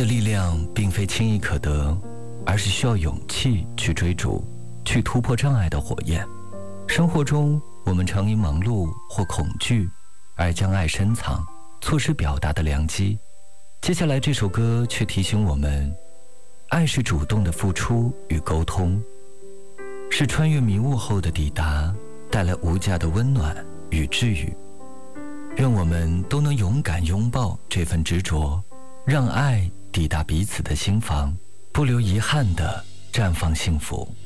的力量并非轻易可得，而是需要勇气去追逐，去突破障碍的火焰。生活中，我们常因忙碌或恐惧而将爱深藏，错失表达的良机。接下来这首歌却提醒我们，爱是主动的付出与沟通，是穿越迷雾后的抵达，带来无价的温暖与治愈。愿我们都能勇敢拥抱这份执着，让爱抵达彼此的心房，不留遗憾地绽放幸福。